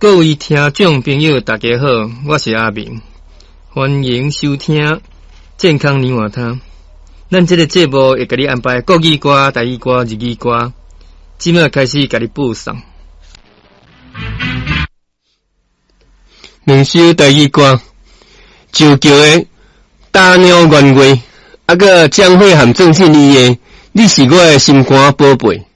各位听众朋友，大家好，我是阿明，欢迎收听健康年华汤。咱这个节目会给你安排国语歌、台语歌、日语歌，即马开始给你播送。两首台语歌，就叫的《大鸟愿话》，个江惠含郑信义的，你是我的心肝宝贝。